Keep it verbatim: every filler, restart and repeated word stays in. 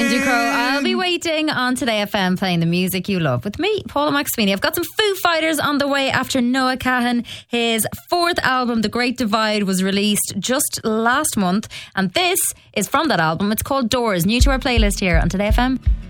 Cindy Crow. I'll be waiting on Today F M playing the music you love with me, Paula McSweeney. I've got some Foo Fighters on the way after Noah Kahan. His fourth album, The Great Divide, was released just last month, and this is from that album. It's called Doors, new to our playlist here on Today F M.